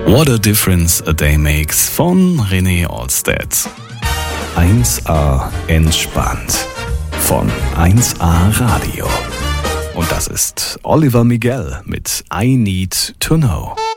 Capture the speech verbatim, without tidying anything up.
What a Difference a Day Makes von René Olstedt. eins A entspannt von eins A Radio. Und das ist Oliver Miguel mit I Need to Know.